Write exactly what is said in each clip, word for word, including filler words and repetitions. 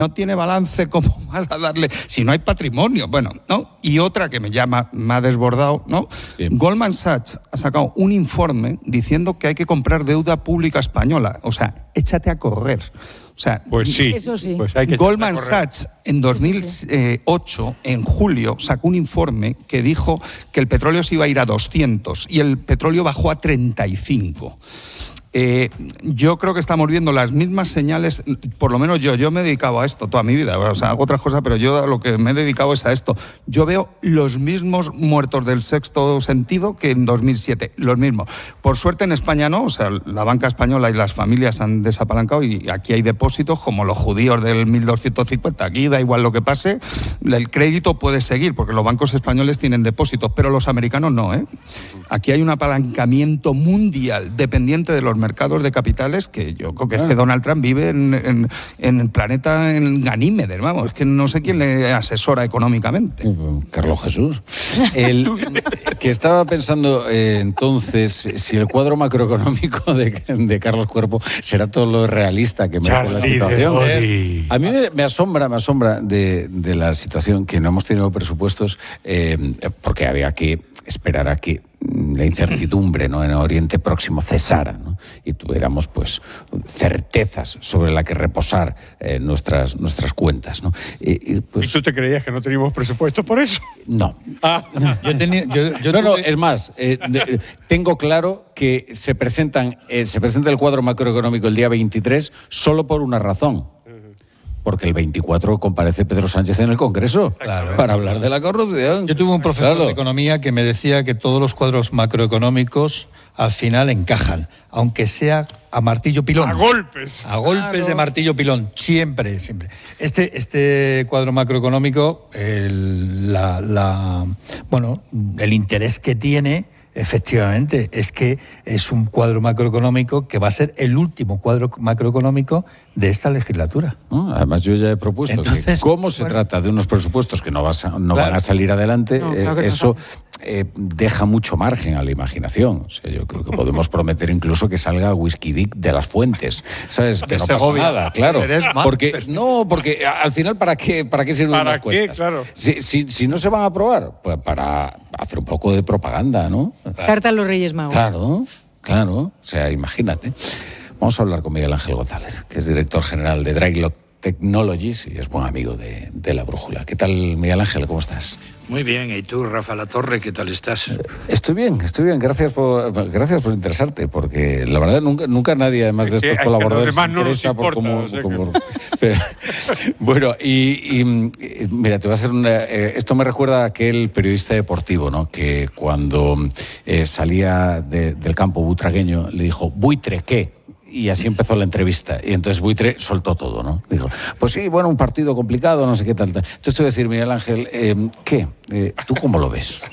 no tiene balance, ¿cómo vas a darle? Si no hay patrimonio, bueno, ¿no? Y otra que me llama, me ha desbordado, ¿no? Sí. Goldman Sachs ha sacado un informe diciendo que hay que comprar deuda pública española. O sea, échate a correr. O sea, pues sí, eso sí. Pues hay que Goldman Sachs en dos mil ocho, en julio, sacó un informe que dijo que el petróleo se iba a ir a doscientos y el petróleo bajó a treinta y cinco. Eh, yo creo que estamos viendo las mismas señales, por lo menos yo, yo me he dedicado a esto toda mi vida, o sea, hago otras cosas, pero yo a lo que me he dedicado es a esto. Yo veo los mismos muertos del sexto sentido que en dos mil siete, los mismos. Por suerte en España no, o sea, la banca española y las familias han desapalancado y aquí hay depósitos como los judíos del mil doscientos cincuenta, aquí da igual lo que pase, el crédito puede seguir porque los bancos españoles tienen depósitos, pero los americanos no, ¿eh? Aquí hay un apalancamiento mundial dependiente de los mercados de capitales que yo creo que es que Donald Trump vive en, en, en el planeta en Ganímedes, vamos, es que no sé quién le asesora económicamente. Carlos Jesús. El, que estaba pensando eh, entonces si el cuadro macroeconómico de, de Carlos Cuerpo será todo lo realista que merece la situación. Eh, a mí me, me asombra, me asombra de, de la situación que no hemos tenido presupuestos eh, porque había que esperar a que la incertidumbre, ¿no?, en Oriente Próximo cesara, ¿no?, y tuviéramos pues certezas sobre la que reposar eh, nuestras nuestras cuentas, ¿no? Y, y, pues, ¿Y tú te creías que no teníamos presupuesto por eso? No. Ah. Yo tenía, yo, yo no, tuve... no, es más, eh, de, tengo claro que se presentan eh, se presenta el cuadro macroeconómico el día veintitrés solo por una razón. Porque el veinticuatro comparece Pedro Sánchez en el Congreso, claro, para hablar de la corrupción. Yo tuve un profesor claro. de economía que me decía que todos los cuadros macroeconómicos al final encajan, aunque sea a martillo pilón. A golpes. A golpes claro. de martillo pilón, siempre, siempre. Este, este cuadro macroeconómico, el, la, la, bueno, el interés que tiene, efectivamente, es que es un cuadro macroeconómico que va a ser el último cuadro macroeconómico de esta legislatura. No, además yo ya he propuesto Entonces, que cómo se bueno, trata de unos presupuestos que no, vas a, no claro. van a salir adelante, no, claro eh, eso eh, deja mucho margen a la imaginación. O sea, yo creo que podemos prometer incluso que salga Whisky Dick de las fuentes, ¿sabes? Que no pasa nada, claro. Porque, no, porque al final, ¿para qué, para qué sirven las cuentas? Claro. Si, si, si no se van a aprobar, pues para hacer un poco de propaganda, ¿no? Carta a los Reyes Magos. Claro, claro. O sea, imagínate. Vamos a hablar con Miguel Ángel González, que es director general de Drylock Technologies y es buen amigo de, de La Brújula. ¿Qué tal, Miguel Ángel? ¿Cómo estás? Muy bien. ¿Y tú, Rafa Latorre, qué tal estás? Eh, estoy bien, estoy bien. Gracias por gracias por interesarte, porque la verdad nunca nunca nadie, además de estos que, colaboradores, se interesa no por cómo... O sea como, pero, bueno, y, y mira, te voy a hacer una... Eh, esto me recuerda a aquel periodista deportivo, ¿no?, que cuando eh, salía de, del campo butragueño le dijo, ¿buitre qué? Y así empezó la entrevista. Y entonces Buitre soltó todo, ¿no? Dijo, pues sí, bueno, un partido complicado, no sé qué tal. tal. Entonces te voy a decir, Miguel Ángel, eh, ¿qué? Eh, ¿Tú cómo lo ves?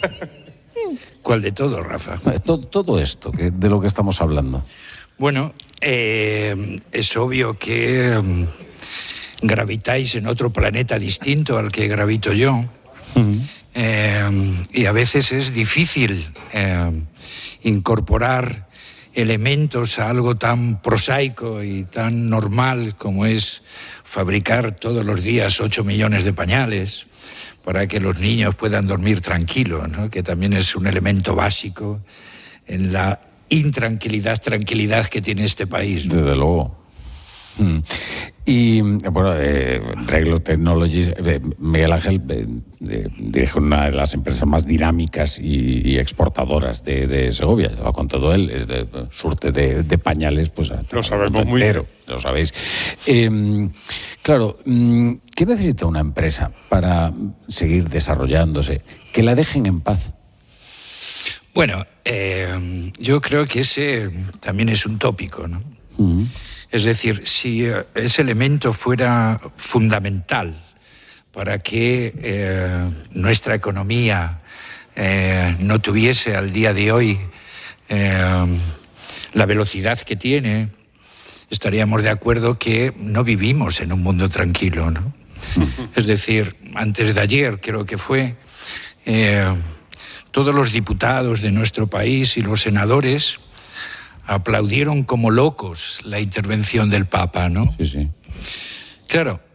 ¿Cuál de todo, Rafa? Todo, todo esto, que, de lo que estamos hablando. Bueno, eh, es obvio que um, gravitáis en otro planeta distinto al que gravito yo. Uh-huh. eh, y a veces es difícil eh, incorporar elementos a algo tan prosaico y tan normal como es fabricar todos los días ocho millones de pañales para que los niños puedan dormir tranquilos, ¿no?, que también es un elemento básico en la intranquilidad, tranquilidad que tiene este país, ¿no? Desde luego. Mm. Y bueno, eh, Drylock Technologies, eh, Miguel Ángel eh, eh, dirige una de las empresas más dinámicas y, y exportadoras de, de Segovia. Lo ha contado él, es de surte de, de pañales, pues a, lo sabemos muy bien, lo sabéis. Eh, claro, ¿qué necesita una empresa para seguir desarrollándose? Que la dejen en paz. Bueno, eh, yo creo que ese también es un tópico, ¿no? Uh-huh. Es decir, si ese elemento fuera fundamental para que eh, nuestra economía eh, no tuviese al día de hoy eh, la velocidad que tiene, estaríamos de acuerdo que no vivimos en un mundo tranquilo, ¿no? Es decir, antes de ayer creo que fue, eh, todos los diputados de nuestro país y los senadores aplaudieron como locos la intervención del Papa, ¿no? Sí, sí. Claro,